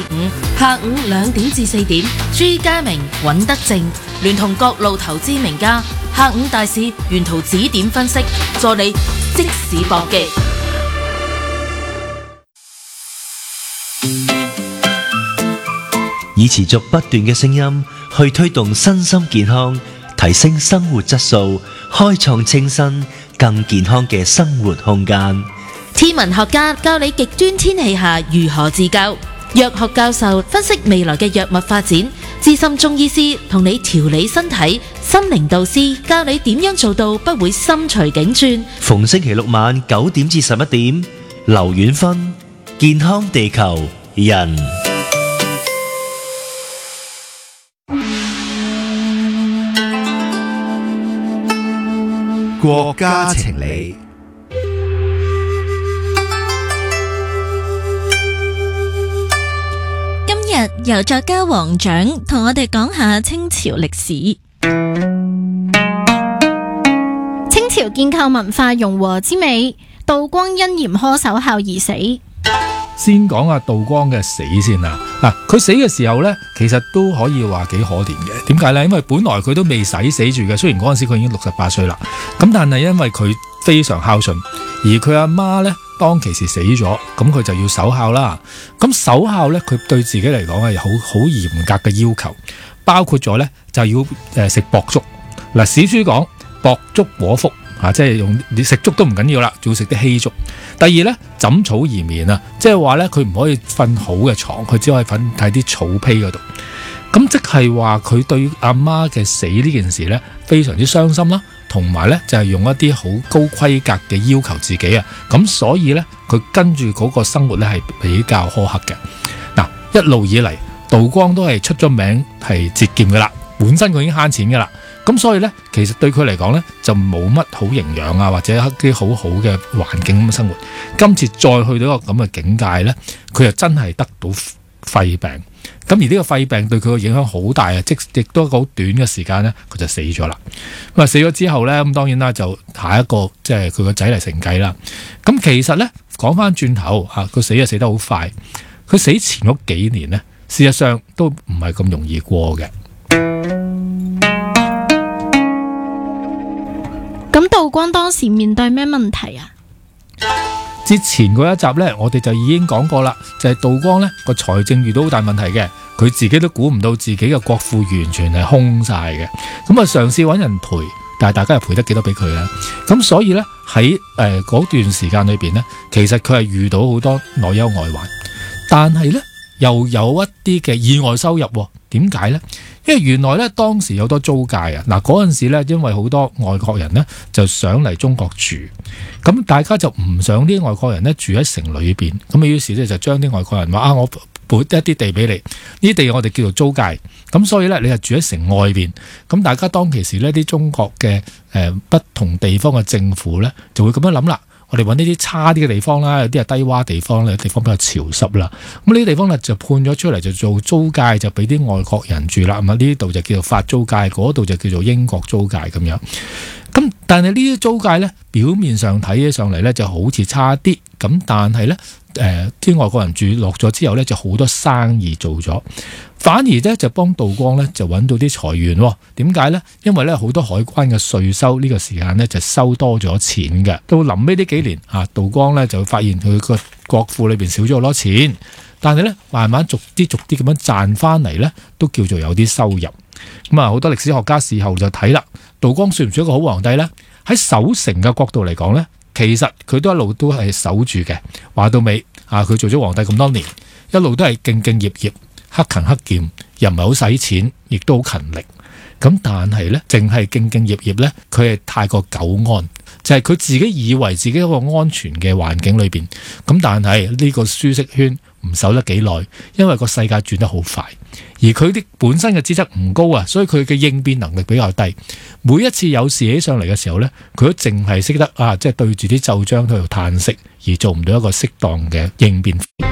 5，下午2點至4點，朱家明、尹德正聯同各路投資名家，下午大市沿途指點分析，助你即市搏擊。 以持續不斷嘅聲音去推動身心健康，提升生活質素，開創清新更健康嘅生活空間。 天文學家教你極端天氣下如何自救，藥學教授分析未來嘅藥物發展，資深中醫師同你調理身體，心靈導師教你點樣做到不會心隨境轉。 逢星期六晚9點至11點，劉遠芬，健康地球人。 國家情理， 今日由作家黃獎同我哋講下清朝歷史。 清朝建構文化融和之美，道光因嚴苛守孝而死。 先講下道光嘅死先啦。嗱，佢死嘅時候呢，其實都可以話幾可憐嘅。點解呢？因為本來佢都未死住嘅，雖然嗰陣時佢已經68歲啦。咁但係因為佢非常孝順，而佢阿媽呢，當其時死咗，咁佢就要守孝啦。咁守孝呢，佢對自己嚟講係好嚴格嘅要求，包括咗呢，就要食薄粥。嗱，史書講薄粥果腹。即係你食粥都唔緊要啦，仲要食啲稀粥。第二呢，枕草而眠啊，即係話呢，佢唔可以瞓好嘅床，佢只可以瞓喺啲草坯嗰度。咁即係話佢對阿媽嘅死呢件事呢，非常之傷心啦，同埋呢，就係用一啲好高規格嘅要求自己啊。咁所以呢，佢跟住嗰個生活呢係比較苛刻嘅。嗱，一路以嚟道光都係出咗名係節儉噶啦，本身佢已經慳錢噶啦。咁所以呢，其實對佢嚟講呢，就冇乜好營養啊，或者一啲好好嘅環境咁嘅生活。今次再去到一個咁嘅境界呢，佢又真係得到肺病。咁而呢個肺病對佢嘅影響好大啊！亦都好短嘅時間呢，佢就死咗啦。咁啊死咗之後呢，咁當然啦，就下一個即係佢個仔嚟承繼啦。咁其實呢，講翻轉頭啊，佢死就死得好快。佢死前嗰幾年呢，事實上都唔係咁容易過嘅。 咁道光當時面對咩問題啊？ 之前嗰一集呢，我哋就已經講過啦，就係道光呢個財政遇到好大問題嘅，佢自己都估唔到自己嘅國庫完全係空晒嘅，咁啊嘗試揾人賠，但係大家又賠得幾多俾佢啊？咁所以呢，喺嗰段時間裏邊呢，其實佢係遇到好多內憂外患，但係呢，又有一啲嘅意外收入。點解呢？因為原來咧當時有多租界啊！嗱，嗰陣時咧，因為好多外國人呢就想嚟中國住，咁大家就唔想啲外國人呢住喺城裏邊，咁於是咧就將啲外國人話我撥一啲地俾你，呢啲地我哋叫做租界，咁所以咧你就住喺城外邊，咁大家當其時呢啲中國嘅不同地方嘅政府呢就會咁樣諗啦。我哋揾呢啲差啲嘅地方啦，有啲係低洼地方，有啲地方比較潮濕啦。咁呢啲地方咧就判咗出嚟就做租界，就俾啲外國人住啦。咁啊呢度就叫做法租界，嗰度就叫做英國租界咁樣。咁但係呢啲租界咧，表面上睇起上嚟咧就好似差啲，咁但係咧啲外國人住落咗之後咧就好多生意做咗。反而咧就幫道光咧就揾到啲財源。點解咧？因為咧好多海關嘅稅收呢個時間咧就收多咗錢嘅。到臨尾呢幾年啊，道光咧就發現佢個國庫裏邊少咗好多錢，但係咧慢慢逐啲咁樣賺翻嚟咧，都叫做有啲收入。咁啊，好多歷史學家事後就睇啦，道光算唔算一個好皇帝咧？喺守城嘅角度嚟講咧，其實佢都一路都係守住嘅。話到尾啊，佢做咗皇帝咁多年，一路都係兢兢業業。克勤克儉，又唔係好使錢，亦都好勤力。咁但係呢，淨係兢兢業業呢，佢係太過久安，就係佢自己以為自己一個安全嘅環境裏邊。咁但係呢個舒適圈唔守得幾耐，因為個世界轉得好快，而佢啲本身嘅資質唔高啊，所以佢嘅應變能力比較低。每一次有事起上嚟嘅時候呢，佢都淨係識得即係對住啲奏章喺度嘆息，而做唔到一個適當嘅應變。